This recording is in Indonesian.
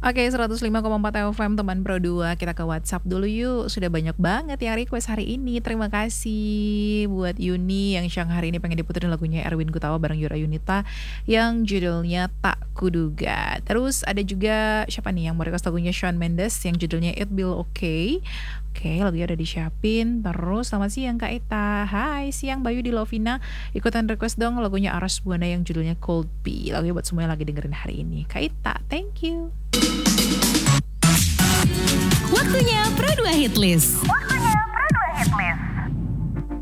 Oke, 105,4 FM teman Pro 2. Kita ke WhatsApp dulu yuk. Sudah banyak banget yang request hari ini. Terima kasih buat Yuni yang siang hari ini pengen diputerin lagunya Erwin Gutawa bareng Yura Yunita yang judulnya Tak Kuduga. Terus ada juga siapa nih yang mau request lagunya Shawn Mendes yang judulnya It Will Okay. Oke, lagunya udah disiapin. Terus selamat siang Kak Eta. Hai, siang Bayu di Lovina. Ikutan request dong lagunya Aras Buana yang judulnya Cold Pea. Lagunya buat semua yang lagi dengerin hari ini. Kak Eta, thank you. Waktunya Pro 2 Hit List.